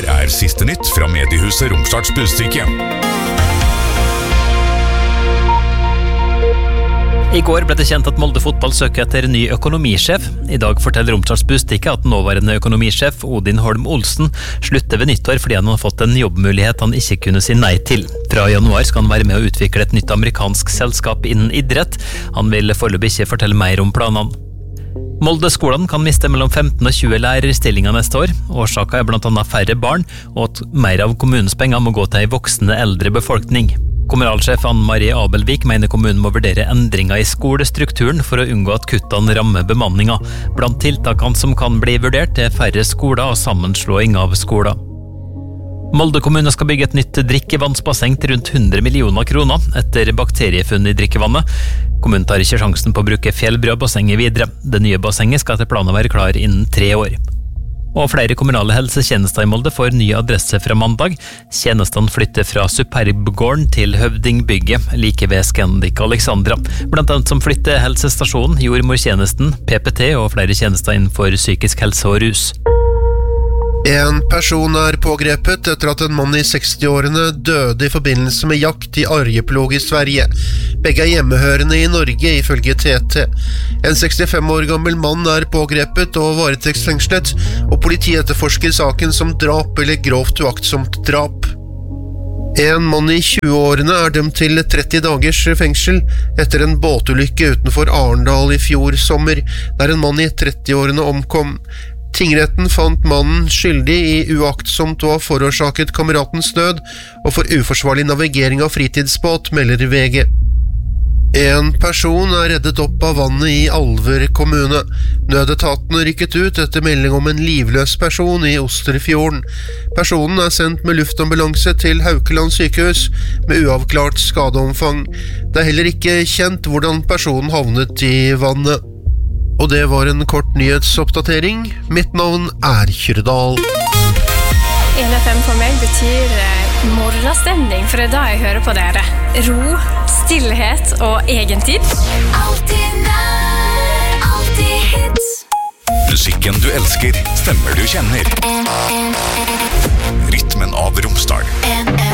Her siste nytt fra mediehuset Romsdals Budstikke. I går ble det kjent at Molde Fotball søker etter ny økonomisjef. I dag forteller Romsdals Budstikke at nåværende økonomisjef Odin Holm Olsen slutter ved nyttår fordi han har fått en jobbmulighet han ikke kunne si nei til. Fra januar skal han være med å utvikle et nytt amerikansk selskap innen idrett. Han vil foreløpig ikke fortelle mer om planene. Molde-skolen kan miste mellom 15 og 20 lærerstillinger neste år. Årsaken er blant annet færre barn, og at mer av kommunens penger må gå til en voksende eldre befolkning. Kommunalsjef Anne-Marie Abelvik mener kommunen må vurdere endringer i skolestrukturen for å unngå at kuttene rammer bemanninga. Blant tiltakene som kan bli vurdert er færre skoler og sammenslåing av skoler. Molde kommune skal bygge et nytt drikkevannsbasseng til rundt 100 millioner kroner etter bakteriefunn i drikkevannet. Kommunen tar ikke sjansen på å bruke Fjellbrua-bassenget videre. Det nye bassenget skal etter planen være klar innen 3 år. Og flere kommunale helsetjenester i Molde får ny adresse fra mandag. Tjenestene flytter fra Superbgården til Høvdingbygget, like ved Scandic Alexandra. Blant annet som flytter helsestasjonen, jordmortjenesten, PPT og flere tjenester innenfor psykisk helse og rus. En person er pågrepet etter at en mann i 60-årene døde i forbindelse med jakt i Arjeplog i Sverige. Begge er hjemmehørende i Norge, ifølge TT. En 65 år gammel mann er pågrepet og varetektsfengslet, og politiet etterforsker saken som drap eller grovt uaktsomt drap. En mann i 20-årene er dømt til 30 dagers fengsel etter en båtulykke utenfor Arendal i fjor sommer, der en mann i 30-årene omkom. Tingretten fant mannen skyldig i uaktsomt å ha forårsaket kameratens død og for uforsvarlig navigering av fritidsbåt, melder VG. En person er reddet opp av vannet i Alver kommune. Nødetaten rykket ut etter melding om en livløs person i Osterfjorden. Personen er sendt med luftambulanse til Haukeland sykehus med uavklart skadeomfang. Det er heller ikke kjent hvordan personen havnet i vannet. Og det var en kort nyhetsoppdatering. Mitt navn er Kyrdal. 1FM for meg betyr morgenstemning, for det er da jeg hører på dere. Ro, stillhet og egentid. Alltid nær, alltid hits. Musikken du elsker, stemmer du kjenner. Rytmen av Romsdal.